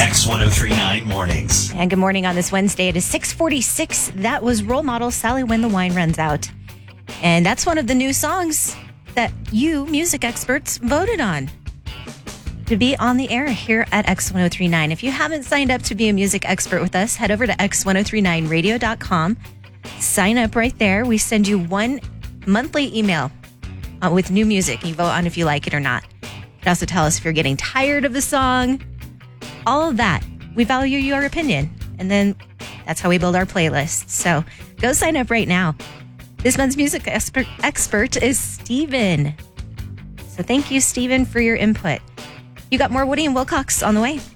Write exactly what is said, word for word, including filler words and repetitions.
X one oh three point nine Mornings. And good morning on this Wednesday. It is six forty-six. That was role model Sally When the Wine Runs Out. And that's one of the new songs that you, music experts, voted on to be on the air here at X one oh three point nine. If you haven't signed up to be a music expert with us, head over to x one oh three nine radio dot com. Sign up right there. We send you one monthly email uh, with new music. You vote on if you like it or not. You can also tell us if you're getting tired of the song. All of that. We value your opinion. And then that's how we build our playlist. So go sign up right now. This month's music expert, expert is Steven. So thank you, Steven, for your input. You got more Woody and Wilcox on the way.